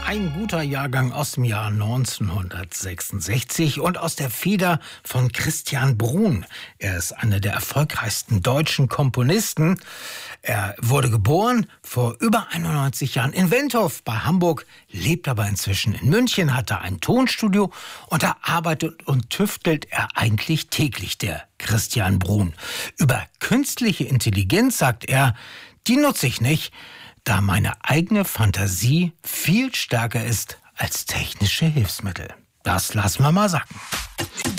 Ein guter Jahrgang aus dem Jahr 1966 und aus der Feder von Christian Bruhn. Er ist einer der erfolgreichsten deutschen Komponisten. Er wurde geboren vor über 91 Jahren in Wentorf bei Hamburg, lebt aber inzwischen in München, hatte ein Tonstudio und da arbeitet und tüftelt er eigentlich täglich, der Christian Bruhn. Über künstliche Intelligenz sagt er, die nutze ich nicht, da meine eigene Fantasie viel stärker ist als technische Hilfsmittel. Das lassen wir mal sacken.